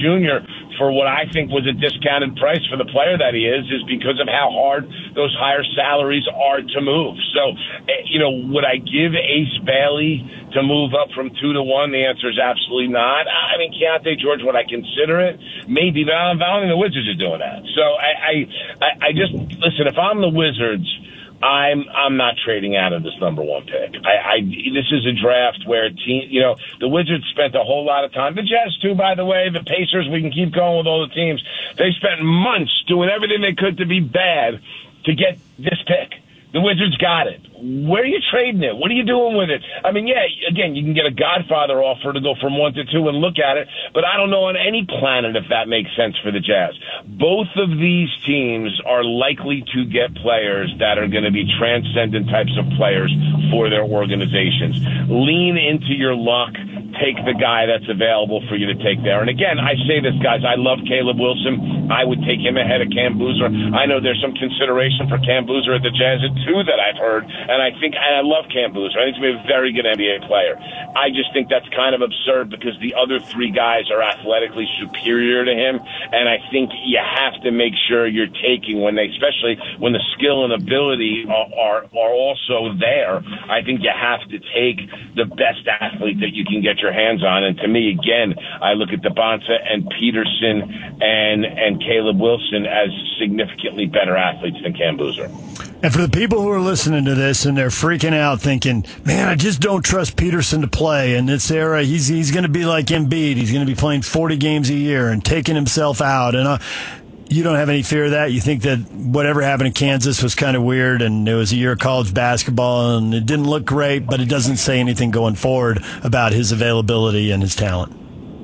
Jr. for what I think was a discounted price for the player that he is because of how hard those higher salaries are to move. So, would I give Ace Bailey to move up from 2 to 1? The answer is absolutely not. I mean, Keontae George, would I consider it? Maybe, but I don't think the Wizards are doing that. So I just listen. If I'm the Wizards, I'm not trading out of this number 1 pick. This is a draft where the Wizards spent a whole lot of time. The Jazz too, by the way. The Pacers. We can keep going with all the teams. They spent months doing everything they could to be bad to get this pick. The Wizards got it. Where are you trading it? What are you doing with it? I mean, yeah, again, you can get a Godfather offer to go from 1 to 2 and look at it, but I don't know on any planet if that makes sense for the Jazz. Both of these teams are likely to get players that are going to be transcendent types of players for their organizations. Lean into your luck. Take the guy that's available for you to take there. And again, I say this, guys, I love Caleb Wilson. I would take him ahead of Cam Boozer. I know there's some consideration for Cam Boozer at the Jazz too that I've heard, and I love Cam Boozer. I think he's going to be a very good NBA player. I just think that's kind of absurd because the other 3 guys are athletically superior to him, and I think you have to make sure you're taking especially when the skill and ability are also there. I think you have to take the best athlete that you can get your hands on. And to me, again, I look at Bonsa and Peterson and Caleb Wilson as significantly better athletes than Cam Boozer. And for the people who are listening to this and they're freaking out thinking, man, I just don't trust Peterson to play in this era. He's going to be like Embiid. He's going to be playing 40 games a year and taking himself out. And you don't have any fear of that? You think that whatever happened in Kansas was kind of weird and it was a year of college basketball and it didn't look great, but it doesn't say anything going forward about his availability and his talent?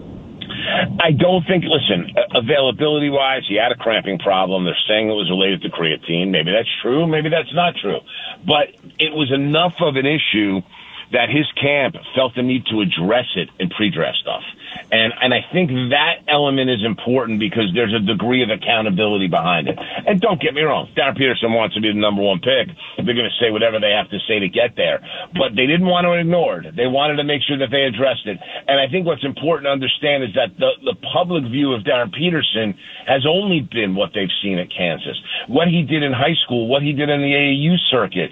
I don't think, listen, availability-wise, he had a cramping problem. They're saying it was related to creatine. Maybe that's true. Maybe that's not true. But it was enough of an issue that his camp felt the need to address it in pre-draft stuff. And I think that element is important because there's a degree of accountability behind it. And don't get me wrong, Darren Peterson wants to be the number 1 pick. They're going to say whatever they have to say to get there. But they didn't want to ignore it. They wanted to make sure that they addressed it. And I think what's important to understand is that the public view of Darren Peterson has only been what they've seen at Kansas. What he did in high school, what he did in the AAU circuit,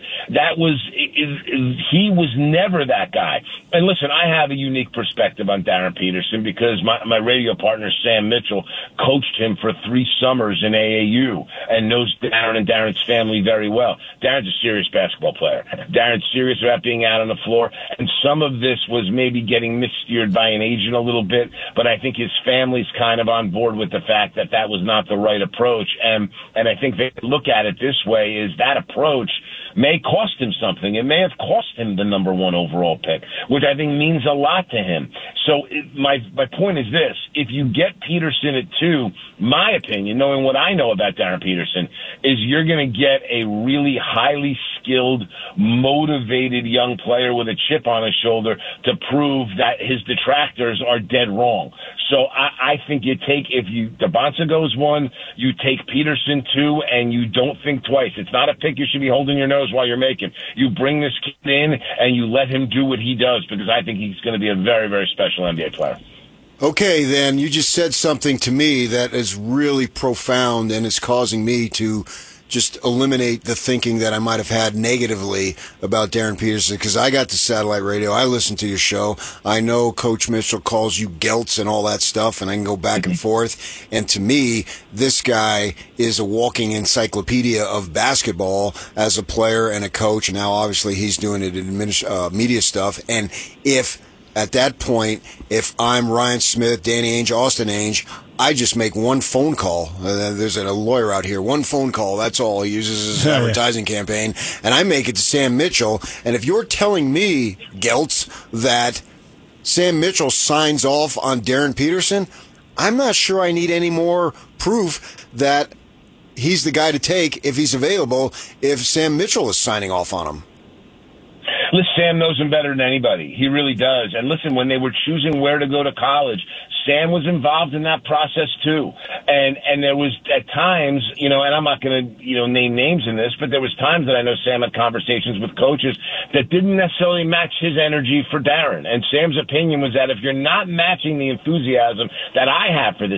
he was never that guy. And listen, I have a unique perspective on Darren Peterson because my radio partner, Sam Mitchell, coached him for 3 summers in AAU and knows Darren and Darren's family very well. Darren's a serious basketball player. Darren's serious about being out on the floor, and some of this was maybe getting missteered by an agent a little bit, but I think his family's kind of on board with the fact that that was not the right approach. And I think they look at it this way, is that approach may cost him something. It may have cost him the number 1 overall pick, which I think means a lot to him. So my point is this. If you get Peterson at 2, my opinion, knowing what I know about Darren Peterson, is you're going to get a really highly skilled, motivated young player with a chip on his shoulder to prove that his detractors are dead wrong. So I think if Bonsa goes 1, you take Peterson 2, and you don't think twice. It's not a pick you should be holding your nose while you're making. You bring this kid in and you let him do what he does because I think he's going to be a very, very special NBA player. Okay, then you just said something to me that is really profound and is causing me to just eliminate the thinking that I might have had negatively about Darren Peterson, because I got the satellite radio. I listen to your show. I know Coach Mitchell calls you Geltz and all that stuff, and I can go back and forth. And to me, this guy is a walking encyclopedia of basketball as a player and a coach. And now, obviously, he's doing it in media stuff. And at that point, if I'm Ryan Smith, Danny Ainge, Austin Ainge, I just make one phone call. There's a lawyer out here. One phone call. That's all he uses as an advertising campaign. And I make it to Sam Mitchell. And if you're telling me, Geltz, that Sam Mitchell signs off on Darren Peterson, I'm not sure I need any more proof that he's the guy to take if he's available if Sam Mitchell is signing off on him. Listen, Sam knows him better than anybody. He really does. And listen, when they were choosing where to go to college, Sam was involved in that process too. And there was at times, and I'm not going to, name names in this, but there was times that I know Sam had conversations with coaches that didn't necessarily match his energy for Darren. And Sam's opinion was that if you're not matching the enthusiasm that I have for this